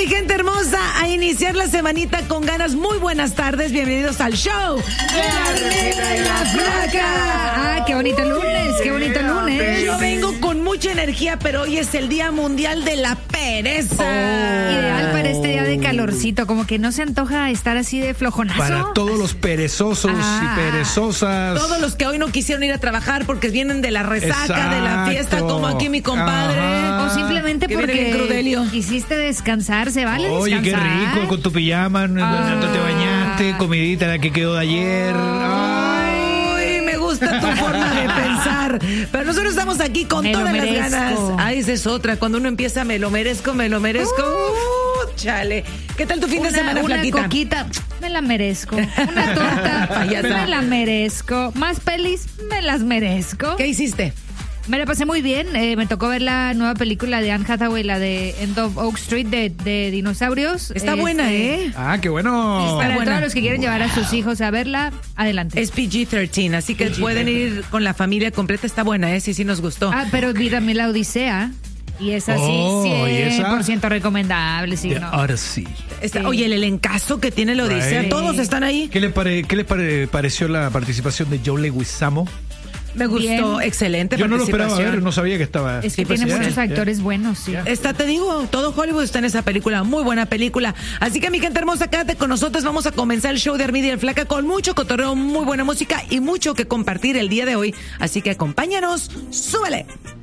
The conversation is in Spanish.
mi gente hermosa, a iniciar la semanita con ganas. Muy buenas tardes, bienvenidos al show de la Reina y la Flaca. Ah, qué bonito lunes, qué bonito lunes. Yo vengo con mucha energía, pero hoy es el Día Mundial de la Pereza. Ideal para este día de calorcito, como que no se antoja estar así de flojonazo. Para todos los perezosos y perezosas. Todos los que hoy no quisieron ir a trabajar porque vienen de la resaca, de la fiesta, como aquí mi compadre. Ajá. O simplemente Que viene bien porque crudelio. quisiste descansar, se vale Oye, qué descansar. rico, con tu pijama, no te bañaste, comidita la que quedó de ayer. Ay, me gusta tu forma de pensar. Pero nosotros estamos aquí con Me lo todas las merezco. ganas. Ay, esa es otra. Cuando uno empieza, me lo merezco. Chale. ¿Qué tal tu fin de semana, una Flaquita? coquita, me la merezco. Una torta, Payasa. me la merezco. Más pelis, me las merezco. ¿Qué hiciste? Me la pasé muy bien. Me tocó ver la nueva película de Anne Hathaway, la de End of Oak Street de dinosaurios. Está buena, ¿eh? Ah, qué bueno. Para buena. todos los que quieren llevar a sus hijos a verla, adelante. Es PG-13, así que pueden ir con la familia completa. Está buena, ¿eh? Sí nos gustó. Ah, pero vi también la Odisea. Y es así, Oh, ¿y esa? 100% recomendable, sí, ¿no? Ahora sí. Está- Oye, el elencazo que tiene la Odisea. Right. Todos están ahí. ¿Qué les pareció la participación de Joe Leguizamo? Me gustó. Bien. Excelente Yo no lo participación. esperaba ver, no sabía que estaba. Es que Sí, pues, tiene ya, muchos actores buenos, sí. Está, te digo, todo Hollywood está en esa película, muy buena película. Así que mi gente hermosa, quédate con nosotros, vamos a comenzar el show de Armida y el Flaca con mucho cotorreo, muy buena música y mucho que compartir el día de hoy. Así que acompáñanos, súbele.